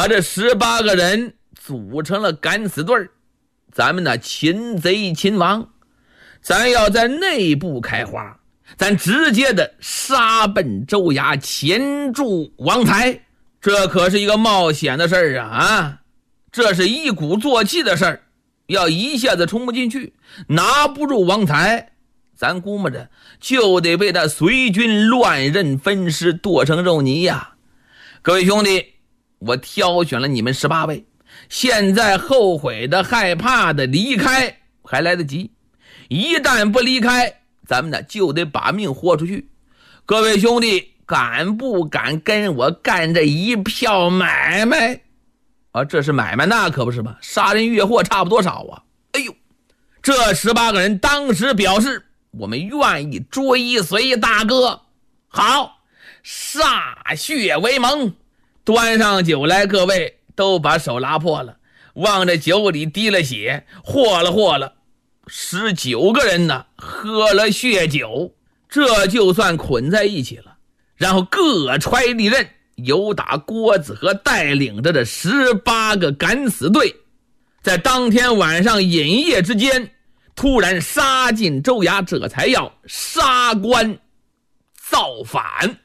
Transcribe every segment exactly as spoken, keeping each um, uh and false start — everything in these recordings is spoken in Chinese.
把这十八个人组成了敢死队，咱们呢擒贼擒王，咱要在内部开花，咱直接的杀奔州衙，钳住王才。这可是一个冒险的事儿啊啊！这是一鼓作气的事儿，要一下子冲不进去，拿不住王才，咱估摸着就得被他随军乱刃分尸，剁成肉泥呀！各位兄弟，我挑选了你们十八位，现在后悔的、害怕的离开还来得及，一旦不离开，咱们呢就得把命豁出去。各位兄弟，敢不敢跟我干这一票买卖啊？这是买卖，那可不是吧？杀人越货差不多少啊！哎呦，这十八个人当时表示，我们愿意追随大哥。好，歃血为盟。端上酒来，各位都把手拉破了，往这酒里滴了血，和了和了。十九个人呢，喝了血酒，这就算捆在一起了。然后各揣利刃，由打郭子和带领着这十八个敢死队，在当天晚上饮夜之间，突然杀进州衙，这才要杀官造反。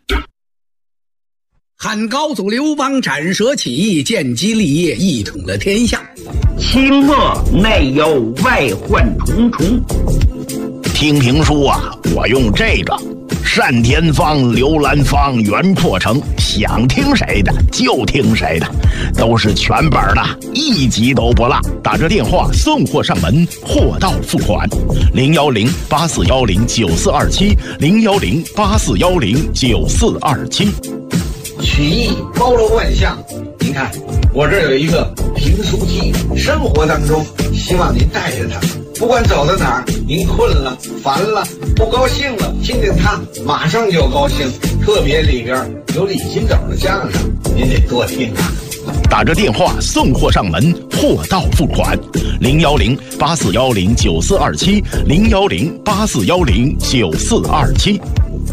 汉高祖刘邦斩蛇起义，建基立业，一统了天下。 清末内忧外患重重。 听评书啊，我用这个单田芳、刘兰芳、袁阔成，想听谁的就听谁的，都是全本的，一集都不落。打这电话送货上门，货到付款。零幺零八四幺零九四二七，零幺零八四幺零九四二七。 曲艺包罗万象，您看我这有一个评书机，生活当中希望您带着它，不管走到哪儿，您困了、烦了、不高兴了，听听它马上就高兴。特别里边有李金斗的相声，您得多听啊。 打着电话送货上门，货到付款。零幺零八四幺零九四二七，零幺零八四幺零九四二七。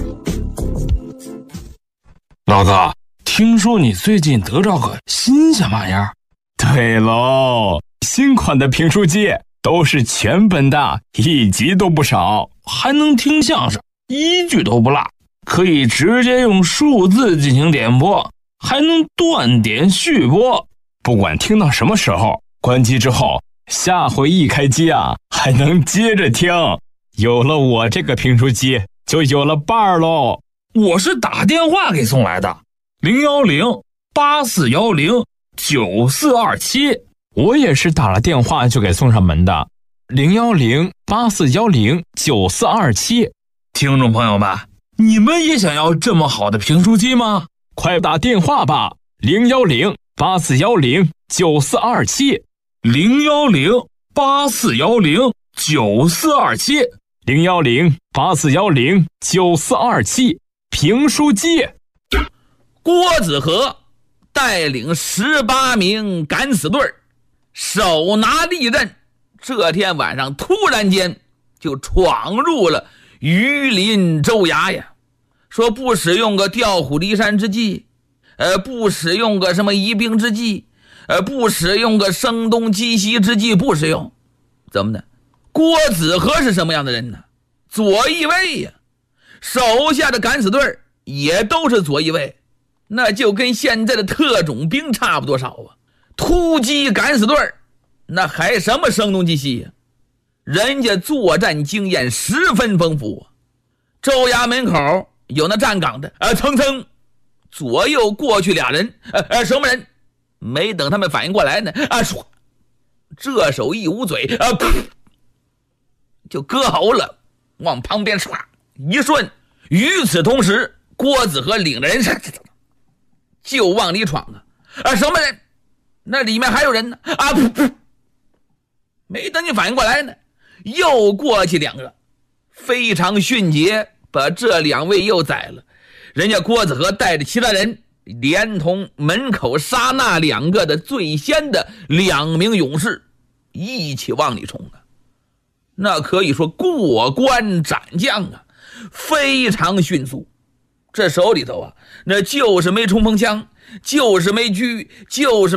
老哥，听说你最近得着个新鲜玩意儿？ 对喽，新款的评书机都是全本的，一集都不少， 还能听相声，一句都不落，可以直接用数字进行点播，还能断点续播。 不管听到什么时候，关机之后，下回一开机啊，还能接着听。有了我这个评书机，就有了伴儿喽。 我是打电话给送来的，零幺零八四幺零九四二七。 我也是打了电话就给送上门的，零幺零八四幺零九四二七。 听众朋友们，你们也想要这么好的评书机吗？ 快打电话吧，零幺零八四幺零九四二七， 零幺零八四幺零九四二七， 零幺零八四幺零九四二七。评书机。 郭子和带领十八名敢死队，手拿利刃，这天晚上突然间就闯入了榆林州衙呀。说不使用个调虎离山之计，呃，不使用个什么疑兵之计，呃，不使用个声东击西之计，不使用。怎么的？郭子和是什么样的人呢？左翼卫呀，手下的敢死队也都是左翼卫，那就跟现在的特种兵差不多少啊。突击敢死队那还什么声东击西呀？人家作战经验十分丰富啊。州衙门口有那站岗的，啊，蹭蹭左右过去俩人，呃、啊，什么人？没等他们反应过来呢，啊，唰，这手一捂嘴，啊，噗，就割喉了，往旁边唰一顺。与此同时，郭子和领着人就往里闯啊！啊，什么人？那里面还有人呢！啊，噗噗，没等你反应过来呢，又过去两个，非常迅捷，把这两位又宰了。人家郭子和带着其他人，连同门口杀那两个的最先的两名勇士，一起往里冲啊！那可以说过关斩将啊，非常迅速。这手里头啊，那就是没冲锋枪，就是没狙，就是